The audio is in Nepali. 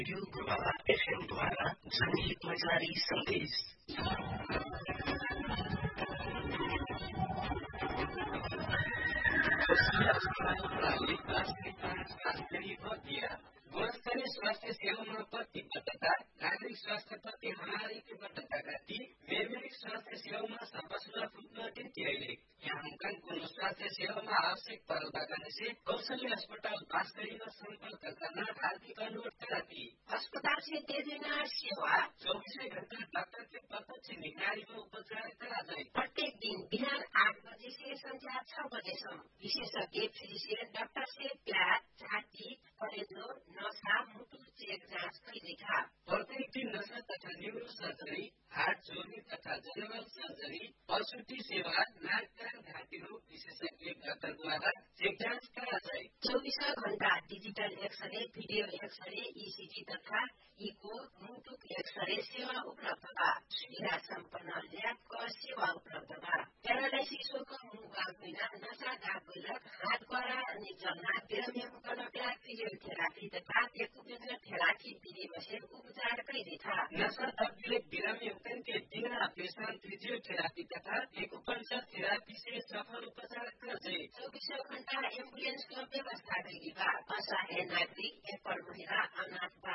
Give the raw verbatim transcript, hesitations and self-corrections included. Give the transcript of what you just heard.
रेडियो प्रभावा एफएम द्वारा जनहितमा जारी सन्देश। गुणस्तरीय स्वास्थ्य सेवामा प्रतिबद्धता, नागरिक स्वास्थ्य प्रति हमारीको बद्धता ती वैज्ञानिक स्वास्थ्य सेवामा संरचना फुटनोटी तिरैले यहाँ कुनै स्वास्थ्य सेवामा आवश्यक पर्दा गर्नेसे कौशल्य अस्पताल वास्तरीमा सम्पर्क गर्न हार्दिक अनुरोध कराती। अस्पताल से देना सेवा चौबीसै घण्टा डाक्टर के प्रत्यक्ष निगरानीमा उपचार करा जाए। प्रत्येक दिन बिहान आठ बजे से संध्या छ बजेसम्म विशेषज्ञ फिजिशियन डाक्टर से प्याज, छाती, कलेजो, नसा, मुटु चेक जाँच कहिलेखा। प्रत्येक दिन नसा तथा न्यूरो सर्जरी, हार्ट जोर्नी तथा जनरल सर्जरी, प्रसूति सेवा, नाक कान घाँटी रोग विशेषज्ञ डाक्टरद्वारा चेक जाँच करा जाए। चौबीसों घण्टा digital x-ray, video x-ray, ECG तथा इको, मुटुक एक्सरे सेवा उपलब्ध बा। सुविधा सम्पन्न ल्याबको सेवा उपलब्ध बा। प्यारालाइसिसको मुगा बिना नसा गागुलक हात गोडा अनि जल्ना बिरामी मुकलका फिजियोथेरापी तथा एक्युपेसर थेरापी विधि बसेर उपचार कहिलेथा। नसा दब्बिले बिरामी के बिना पेशान फिजियोथेरापी तथा एक्युपेसर थेरापी से सफल उपचार गर्दै। चौबीसों घण्टा एम्बुलेन्सको व्यवस्था कहिलेबा। असहाय नागरिक, एकल महिला, अनाथ